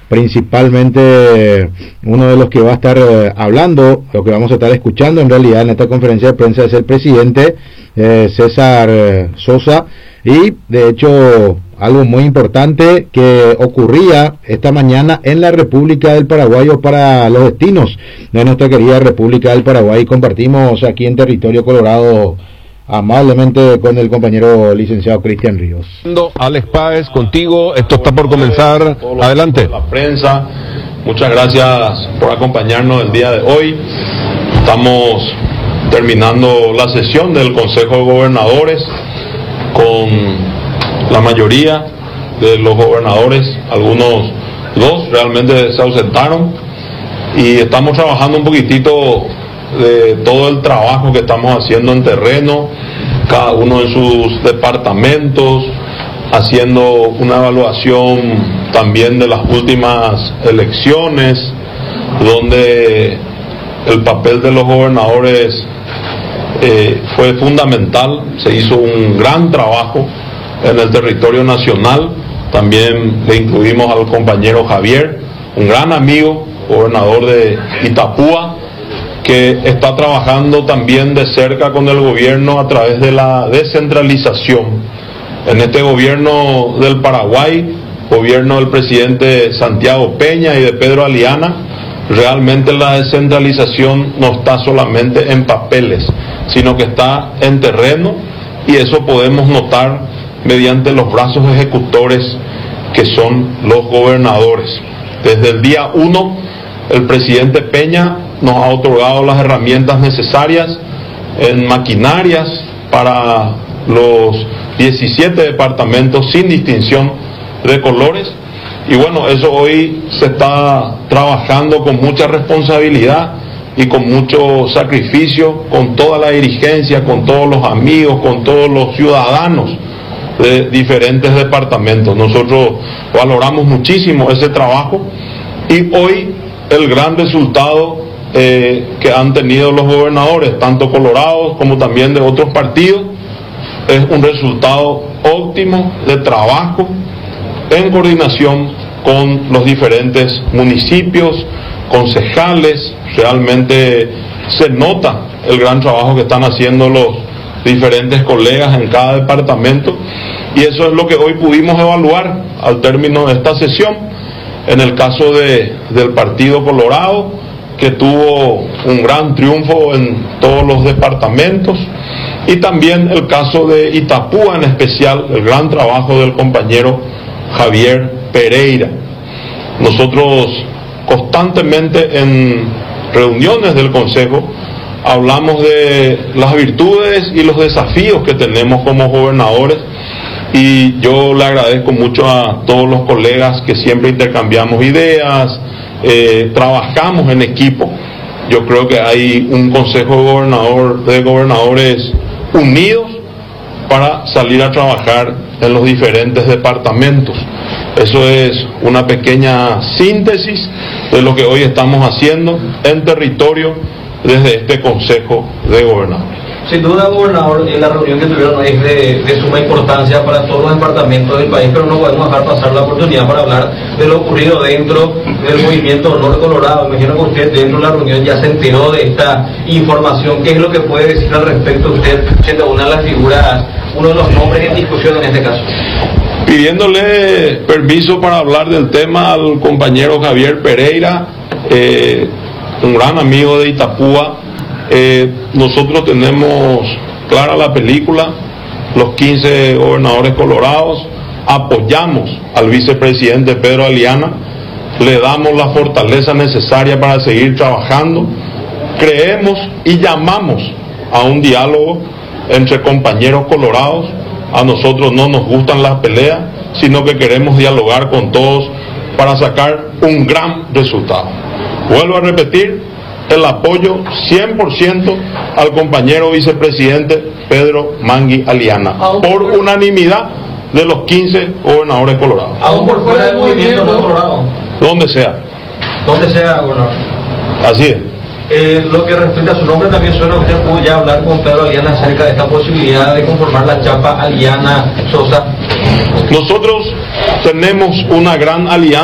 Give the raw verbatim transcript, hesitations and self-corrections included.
principalmente uno de los que va a estar eh, hablando, lo que vamos a estar escuchando en realidad en esta conferencia de prensa es el presidente eh, César eh, Sosa, y de hecho algo muy importante que ocurría esta mañana en la República del Paraguay o para los destinos de nuestra querida República del Paraguay. Compartimos aquí en Territorio Colorado amablemente con el compañero licenciado Cristian Ríos. Alex Páez, contigo, esto está por comenzar, adelante. La prensa, muchas gracias por acompañarnos el día de hoy. Estamos terminando la sesión del Consejo de Gobernadores con la mayoría de los gobernadores, algunos dos realmente se ausentaron, y estamos trabajando un poquitito de todo el trabajo que estamos haciendo en terreno, cada uno en sus departamentos, haciendo una evaluación también de las últimas elecciones, donde el papel de los gobernadores eh, fue fundamental. Se hizo un gran trabajo en el territorio nacional. También le incluimos al compañero Javier, un gran amigo, gobernador de Itapúa, que está trabajando también de cerca con el gobierno a través de la descentralización. En este gobierno del Paraguay, gobierno del presidente Santiago Peña y de Pedro Aliana, realmente la descentralización no está solamente en papeles, sino que está en terreno, y eso podemos notar mediante los brazos ejecutores que son los gobernadores. Desde el día uno, el presidente Peña nos ha otorgado las herramientas necesarias en maquinarias para los diecisiete departamentos sin distinción de colores, y bueno, eso hoy se está trabajando con mucha responsabilidad y con mucho sacrificio, con toda la dirigencia, con todos los amigos, con todos los ciudadanos de diferentes departamentos. Nosotros valoramos muchísimo ese trabajo, y hoy el gran resultado eh, que han tenido los gobernadores, tanto colorados como también de otros partidos, es un resultado óptimo de trabajo en coordinación con los diferentes municipios, concejales. Realmente se nota el gran trabajo que están haciendo los diferentes colegas en cada departamento, y eso es lo que hoy pudimos evaluar al término de esta sesión. En el caso de, del Partido Colorado, que tuvo un gran triunfo en todos los departamentos, y también el caso de Itapúa en especial, el gran trabajo del compañero Javier Pereira. Nosotros constantemente en reuniones del Consejo hablamos de las virtudes y los desafíos que tenemos como gobernadores, y yo le agradezco mucho a todos los colegas que siempre intercambiamos ideas, eh, trabajamos en equipo. Yo creo que hay un Consejo de, gobernador, de Gobernadores unidos para salir a trabajar en los diferentes departamentos. Eso es una pequeña síntesis de lo que hoy estamos haciendo en territorio desde este Consejo de Gobernadores. Sin duda, gobernador, en la reunión que tuvieron hoy es de, de suma importancia para todos los departamentos del país, pero no podemos dejar pasar la oportunidad para hablar de lo ocurrido dentro del movimiento Norte Colorado. Imagino que usted dentro de la reunión ya se enteró de esta información. ¿Qué es lo que puede decir al respecto usted, siendo una de las figuras, uno de los nombres en discusión en este caso? Pidiéndole permiso para hablar del tema al compañero Javier Pereira, eh, un gran amigo de Itapúa. Eh, nosotros tenemos clara la película, los quince gobernadores colorados, apoyamos al vicepresidente Pedro Aliana, le damos la fortaleza necesaria para seguir trabajando, creemos y llamamos a un diálogo entre compañeros colorados. A nosotros no nos gustan las peleas, sino que queremos dialogar con todos para sacar un gran resultado. Vuelvo a repetir, el apoyo cien por ciento al compañero vicepresidente Pedro Mangui Aliana, por unanimidad de los quince gobernadores colorados. Aún por fuera del movimiento no colorado. Donde sea. Donde sea, gobernador. Así es. Eh, lo que respecta a su nombre, también suena que usted pudo ya hablar con Pedro Aliana acerca de esta posibilidad de conformar la chapa Aliana Sosa. Nosotros tenemos una gran alianza